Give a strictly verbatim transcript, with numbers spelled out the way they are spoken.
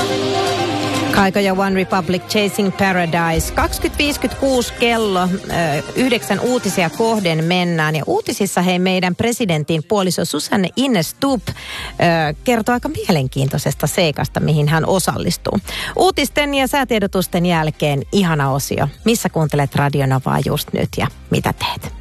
Kaiko ja One Republic Chasing Paradise. kaksikymmentä viisikymmentäkuusi kello, yhdeksän uutisia kohden mennään. Ja uutisissa hei meidän presidentin puoliso Susanne Innestup kertoo aika mielenkiintoisesta seikasta, mihin hän osallistuu. Uutisten ja säätiedotusten jälkeen ihana osio. Missä kuuntelet Radio Novaa just nyt ja mitä teet?